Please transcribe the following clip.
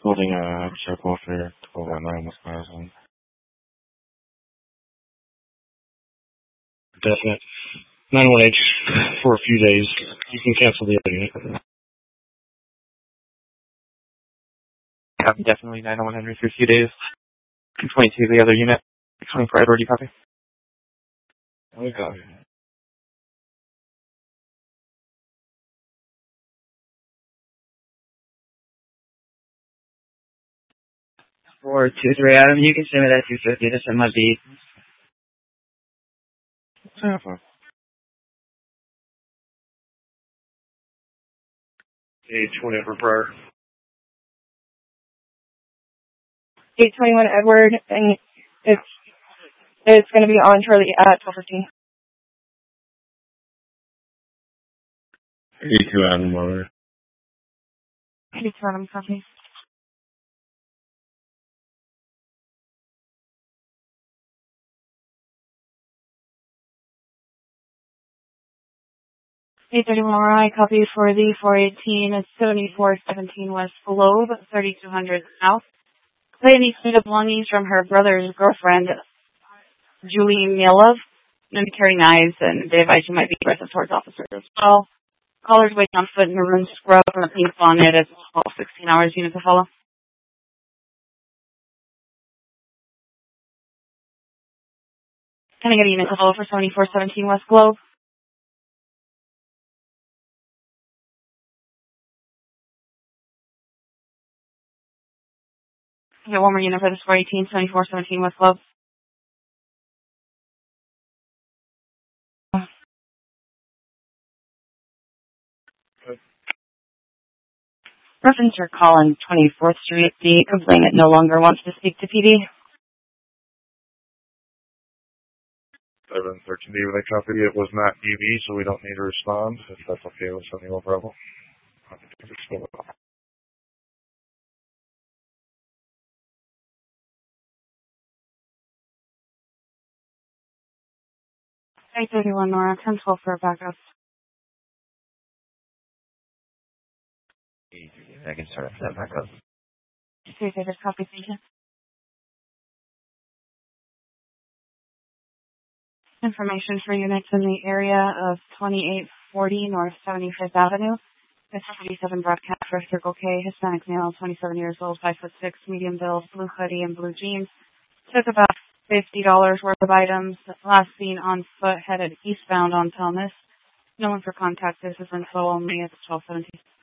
Building a circle for 1219 Wisconsin. Definite. 91H for a few days. You can cancel the other unit. Copy, definitely 901 Henry for a few days. 22 the other unit. 24 Edward, you copy? We copy. For 2-3 Adam, you can send me that 250 to send my beat. Yeah, fine. 820 for prior. 821 Edward, and it's going to be on Charlie at 12:15. 82 Adam Mother. 82 Adam, copy. I copy for the 418 at 7417 West Globe, 3200 South. Clay needs to belongings from her brother's girlfriend, Julie Mielov, and carry knives, and they advise you might be aggressive towards officers as well. Callers waiting on foot in the room, scrub from the pink bonnet as well, 16 hours unit to follow. Can I get a unit to follow for 7417 West Globe? I get one more unit for this 418, 7417 West Globe. Reference your call on 24th Street. The complainant no longer wants to speak to PD. 713 when they copy. It was not EV, so we don't need to respond. If that's okay with Sunny Wolf Rebel. Hey, 31 Nora, 1012 for a backup. I can start after that backup. Okay, just copy, thank you. Information for units in the area of 2840 North 75th Avenue. It's 37 broadcast for Circle K, Hispanic male, 27 years old, 5'6", medium build, blue hoodie and blue jeans. Took about $50 worth of items. Last seen on foot, headed eastbound on Thomas. No one for contact. This is info only at 1217.